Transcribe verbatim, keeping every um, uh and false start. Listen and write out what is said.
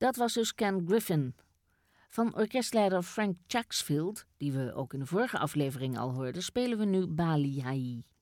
Dat was dus Ken Griffin. Van orkestleider Frank Chaksfield, die we ook in de vorige aflevering al hoorden, spelen we nu Bali Ha'i.